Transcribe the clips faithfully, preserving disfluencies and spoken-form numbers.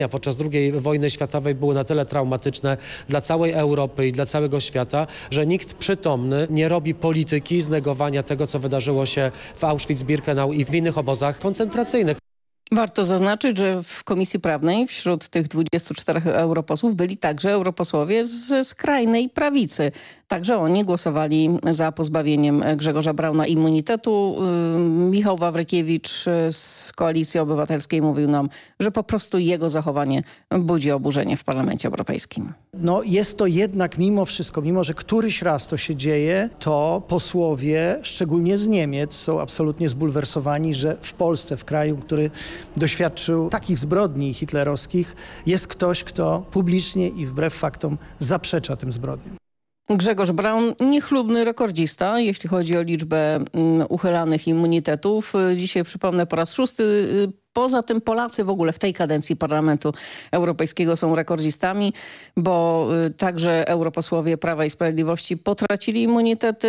podczas drugiej wojny światowej były na tyle traumatyczne dla całej Europy i dla całego świata, że nikt przytomny nie robi polityki z negowania tego, co wydarzyło się w Auschwitz-Birkenau i w innych obozach koncentracyjnych. Warto zaznaczyć, że w Komisji Prawnej wśród tych dwudziestu czterech europosłów byli także europosłowie z skrajnej prawicy. Także oni głosowali za pozbawieniem Grzegorza Brauna immunitetu. Michał Wawrykiewicz z Koalicji Obywatelskiej mówił nam, że po prostu jego zachowanie budzi oburzenie w Parlamencie Europejskim. No jest to jednak mimo wszystko, mimo że któryś raz to się dzieje, to posłowie, szczególnie z Niemiec, są absolutnie zbulwersowani, że w Polsce, w kraju, który doświadczył takich zbrodni hitlerowskich, jest ktoś, kto publicznie i wbrew faktom zaprzecza tym zbrodniom. Grzegorz Braun, niechlubny rekordzista, jeśli chodzi o liczbę um, uchylanych immunitetów. Dzisiaj, przypomnę, po raz szósty. Poza tym Polacy w ogóle w tej kadencji Parlamentu Europejskiego są rekordzistami, bo także europosłowie Prawa i Sprawiedliwości potracili immunitety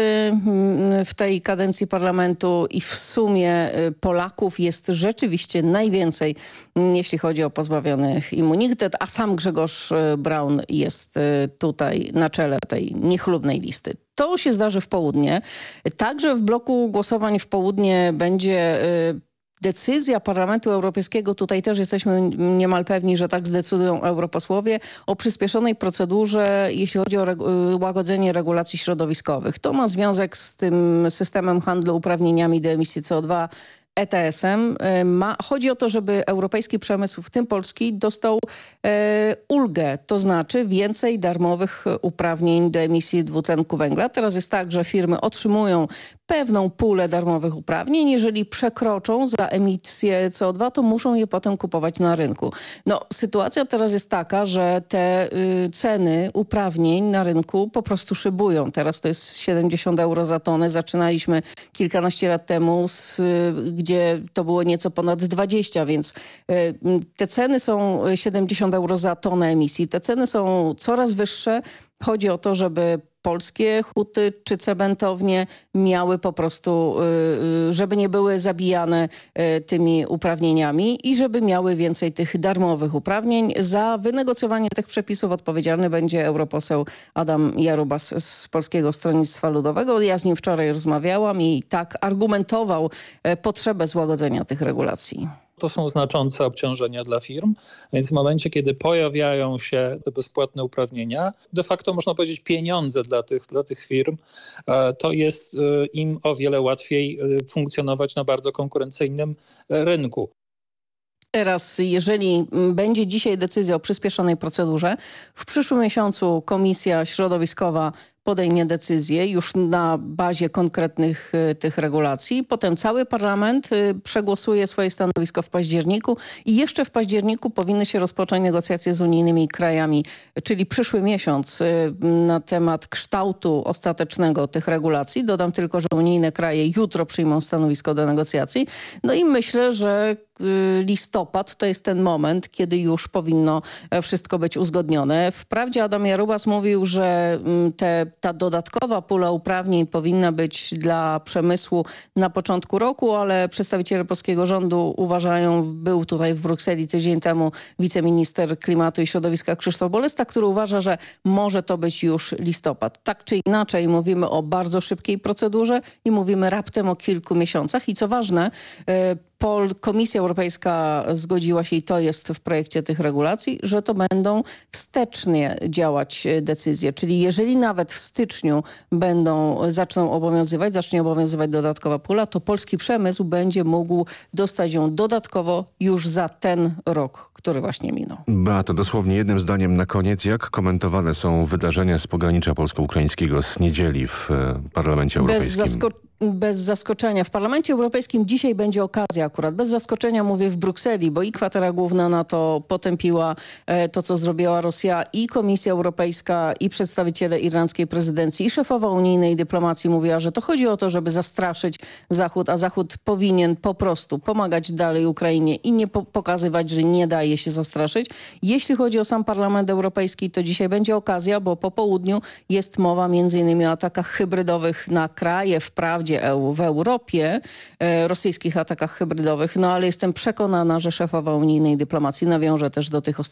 w tej kadencji Parlamentu i w sumie Polaków jest rzeczywiście najwięcej, jeśli chodzi o pozbawionych immunitet, a sam Grzegorz Braun jest tutaj na czele tej niechlubnej listy. To się zdarzy w południe. Także w bloku głosowań w południe będzie decyzja Parlamentu Europejskiego, tutaj też jesteśmy niemal pewni, że tak zdecydują europosłowie, o przyspieszonej procedurze, jeśli chodzi o regu łagodzenie regulacji środowiskowych. To ma związek z tym systemem handlu uprawnieniami do emisji C O dwa, E T S-em. Ma, chodzi o to, żeby europejski przemysł, w tym polski, dostał e, ulgę, to znaczy więcej darmowych uprawnień do emisji dwutlenku węgla. Teraz jest tak, że firmy otrzymują pewną pulę darmowych uprawnień. Jeżeli przekroczą za emisję C O dwa, to muszą je potem kupować na rynku. No, sytuacja teraz jest taka, że te y, ceny uprawnień na rynku po prostu szybują. Teraz to jest siedemdziesiąt euro za tonę. Zaczynaliśmy kilkanaście lat temu, z, y, gdzie to było nieco ponad dwadzieścia, więc y, te ceny są siedemdziesiąt euro za tonę emisji. Te ceny są coraz wyższe. Chodzi o to, żeby polskie huty czy cementownie miały po prostu, żeby nie były zabijane tymi uprawnieniami i żeby miały więcej tych darmowych uprawnień. Za wynegocjowanie tych przepisów odpowiedzialny będzie europoseł Adam Jarubas z Polskiego Stronnictwa Ludowego. Ja z nim wczoraj rozmawiałam i tak argumentował potrzebę złagodzenia tych regulacji. To są znaczące obciążenia dla firm, więc w momencie, kiedy pojawiają się te bezpłatne uprawnienia, de facto można powiedzieć pieniądze dla tych, dla tych firm, to jest im o wiele łatwiej funkcjonować na bardzo konkurencyjnym rynku. Teraz, jeżeli będzie dzisiaj decyzja o przyspieszonej procedurze, w przyszłym miesiącu Komisja Środowiskowa podejmie decyzję już na bazie konkretnych y, tych regulacji. Potem cały parlament y, przegłosuje swoje stanowisko w październiku i jeszcze w październiku powinny się rozpocząć negocjacje z unijnymi krajami, czyli przyszły miesiąc y, na temat kształtu ostatecznego tych regulacji. Dodam tylko, że unijne kraje jutro przyjmą stanowisko do negocjacji. No i myślę, że y, listopad to jest ten moment, kiedy już powinno wszystko być uzgodnione. Wprawdzie Adam Jarubas mówił, że y, te ta dodatkowa pula uprawnień powinna być dla przemysłu na początku roku, ale przedstawiciele polskiego rządu uważają, był tutaj w Brukseli tydzień temu wiceminister klimatu i środowiska Krzysztof Bolesta, który uważa, że może to być już listopad. Tak czy inaczej mówimy o bardzo szybkiej procedurze i mówimy raptem o kilku miesiącach i co ważne, Pol, Komisja Europejska zgodziła się i to jest w projekcie tych regulacji, że to będą wstecznie działać decyzje. Czyli jeżeli nawet w styczniu będą, zaczną obowiązywać, zacznie obowiązywać dodatkowa pula, to polski przemysł będzie mógł dostać ją dodatkowo już za ten rok, który właśnie minął. Beato, dosłownie jednym zdaniem na koniec. Jak komentowane są wydarzenia z pogranicza polsko-ukraińskiego z niedzieli w Parlamencie Europejskim? Bez zasko- Bez zaskoczenia. W Parlamencie Europejskim dzisiaj będzie okazja akurat. Bez zaskoczenia mówię w Brukseli, bo i kwatera główna NATO potępiła e, to, co zrobiła Rosja, i Komisja Europejska, i przedstawiciele irlandzkiej prezydencji, i szefowa unijnej dyplomacji mówiła, że to chodzi o to, żeby zastraszyć Zachód, a Zachód powinien po prostu pomagać dalej Ukrainie i nie po- pokazywać, że nie daje się zastraszyć. Jeśli chodzi o sam Parlament Europejski, to dzisiaj będzie okazja, bo po południu jest mowa między innymi o atakach hybrydowych na kraje, wprawdzie Radzie E U, w Europie, e, rosyjskich atakach hybrydowych, no ale jestem przekonana, że szefowa unijnej dyplomacji nawiąże też do tych